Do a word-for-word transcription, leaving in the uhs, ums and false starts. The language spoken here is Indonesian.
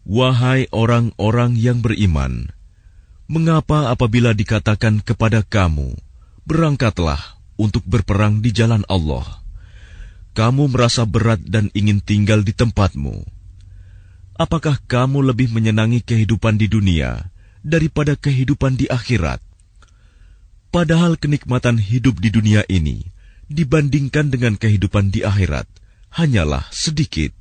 Wahai orang-orang yang beriman, mengapa apabila dikatakan kepada kamu, berangkatlah untuk berperang di jalan Allah, kamu merasa berat dan ingin tinggal di tempatmu? Apakah kamu lebih menyenangi kehidupan di dunia daripada kehidupan di akhirat? Padahal kenikmatan hidup di dunia ini dibandingkan dengan kehidupan di akhirat hanyalah sedikit.